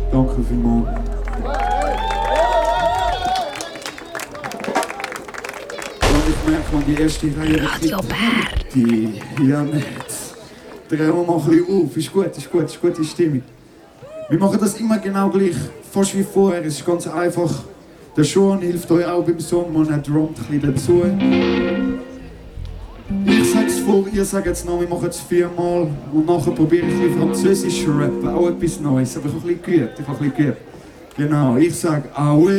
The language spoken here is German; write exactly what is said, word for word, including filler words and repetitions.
Danke vielmals. Und ich merke mal, die erste Reihe... Radio Bär. Die... Ja, nicht. Drehen wir mal ein bisschen auf. Ist gut, ist gut, ist gute Stimmung. Wir machen das immer genau gleich, fast wie vorher. Es ist ganz einfach. Der Sean hilft euch auch beim Song, man hat drummt ein bisschen dazu. Ich sag's vor, ihr sagt es noch, wir machen es viermal. Und nachher probiere ich ein bisschen Französisch zu rappen, auch etwas Neues. Aber ich habe ein bisschen geübt, ich habe ein bisschen geübt. Genau, ich sage Aue.